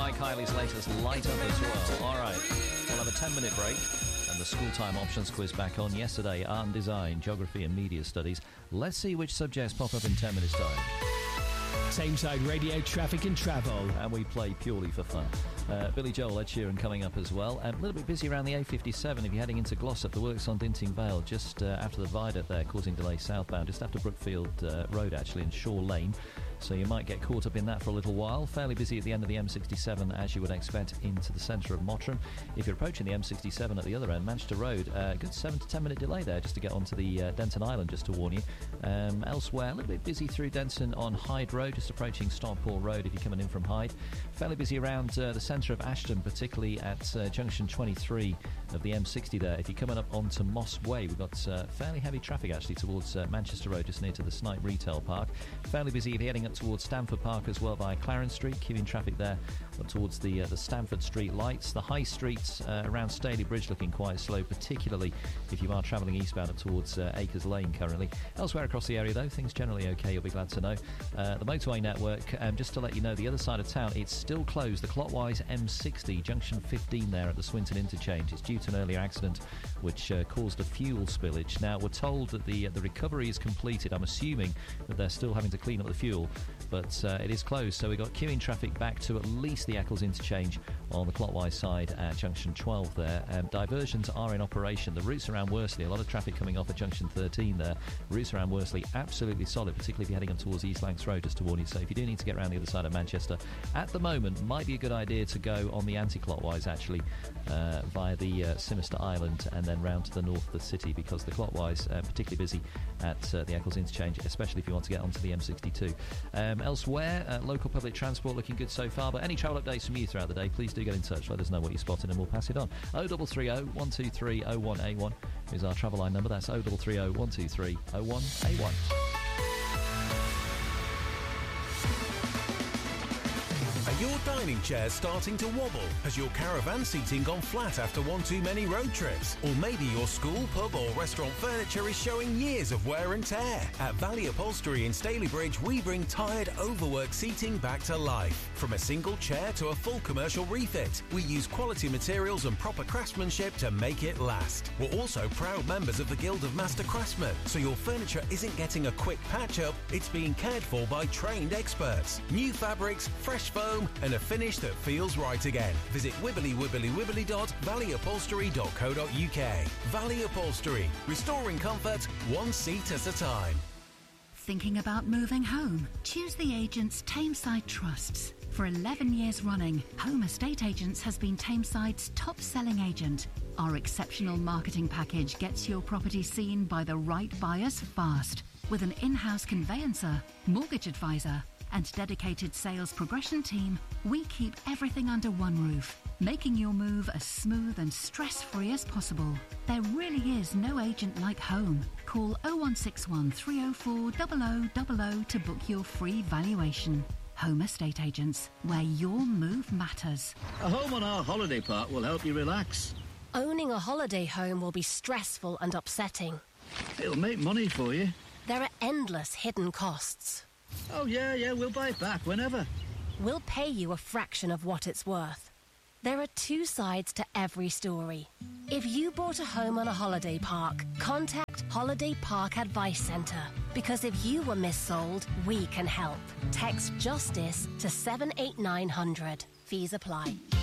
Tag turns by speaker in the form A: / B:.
A: Mike Hiley's latest Light Up as well. All right, we'll have a 10-minute break. And the school time options quiz back on yesterday. Art and design, geography and media studies. Let's see which subjects pop up in 10 minutes time.
B: Tameside Radio Traffic and Travel.
A: And we play purely for fun. Billy Joel, Ed Sheeran coming up as well. A little bit busy around the A57 if you're heading into Glossop. The works on Dinting Vale, just after the viaduct there, causing delays southbound, just after Brookfield Road, actually, in Shaw Lane. So you might get caught up in that for a little while. Fairly busy at the end of the M67, as you would expect, into the centre of Mottram. If you're approaching the M67 at the other end, Manchester Road, a good 7 to 10 minute delay there just to get onto the Denton Island, just to warn you. Elsewhere, a little bit busy through Denton on Hyde Road, just approaching Stockport Road if you're coming in from Hyde. Fairly busy around the centre of Ashton, particularly at junction 23 of the M60 there. If you're coming up onto Moss Way, we've got fairly heavy traffic actually towards Manchester Road, just near to the Snipe Retail Park. Fairly busy if you're heading up towards Stamford Park as well via Clarence Street, queuing traffic there up towards the Stamford Street lights. The high streets around Staley Bridge looking quite slow, particularly if you are travelling eastbound up towards Acres Lane currently. Elsewhere across the area though, things generally okay, you'll be glad to know. The motorway network, just to let you know, the other side of town, it's still closed. The clockwise M60, junction 15 there at the Swinton interchange. It's due to an earlier accident which caused a fuel spillage. Now, we're told that the recovery is completed. I'm assuming that they're still having to clean up the fuel, but it is closed, so we've got queuing traffic back to at least the Eccles interchange on the clockwise side at junction 12 there. Diversions are in operation. The routes around Worsley, a lot of traffic coming off at junction 13 there. Routes around Worsley absolutely solid, particularly if you're heading up towards East Lancs Road, just to warn you. So if you do need to get around the other side of Manchester, at the moment might be a good idea to go on the anti-clockwise actually, via the Sinister Island and then round to the north of the city, because the clockwise particularly busy at the Eccles interchange, especially if you want to get onto the M62. Elsewhere, local public transport looking good so far, but any travel updates from you throughout the day, please do get in touch. Let us know what you're spotting and we'll pass it on. 0330 123 0181 is our travel line number. That's 0330 123 0181.
C: Are your dining chairs starting to wobble? Has your caravan seating gone flat after one too many road trips? Or maybe your school, pub or restaurant furniture is showing years of wear and tear? At Valley Upholstery in Stalybridge, we bring tired, overworked seating back to life. From a single chair to a full commercial refit, we use quality materials and proper craftsmanship to make it last. We're also proud members of the Guild of Master Craftsmen, so your furniture isn't getting a quick patch-up, it's being cared for by trained experts. New fabrics, fresh foam, and a finish that feels right again. Visit wibbly.valleyupholstery.co.uk. Valley Upholstery, restoring comfort one seat at a time.
D: Thinking about moving home? Choose the agents Tameside trusts. For 11 years running, Home Estate Agents has been Tameside's top-selling agent. Our exceptional marketing package gets your property seen by the right buyers fast. With an in-house conveyancer, mortgage advisor, and dedicated sales progression team, we keep everything under one roof, making your move as smooth and stress-free as possible. There really is no agent like home. Call 0161 304 0000 to book your free valuation. Home Estate Agents, where your move matters.
E: A home on our holiday park will help you relax.
F: Owning a holiday home will be stressful and upsetting.
E: It'll make money for you.
F: There are endless hidden costs.
E: Oh, yeah, we'll buy it back whenever.
F: We'll pay you a fraction of what it's worth. There are two sides to every story. If you bought a home on a holiday park, contact Holiday Park Advice Centre. Because if you were missold, we can help. Text JUSTICE to 78900. Fees apply.